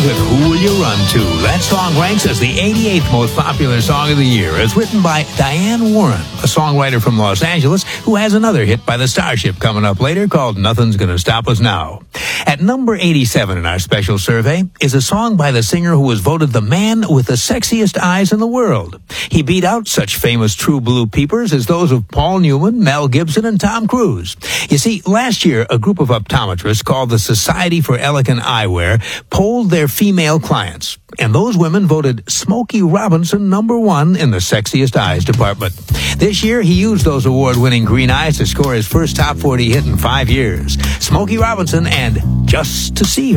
with Who Will You Run To? That song ranks as the 88th most popular song of the year. It's written by Diane Warren, a songwriter from Los Angeles who has another hit by the Starship coming up later called Nothing's Gonna Stop Us Now. At number 87 in our special survey is a song by the singer who was voted the man with the sexiest eyes in the world. He beat out such famous true blue peepers as those of Paul Newman, Mel Gibson, and Tom Cruise. You see, last year, a group of optometrists called the Society for Elegant Eyewear polled their female clients, and those women voted Smokey Robinson number one in the sexiest eyes department. This year, he used those award-winning green eyes to score his first top 40 hit in 5 years. Smokey Robinson and Just to See Her.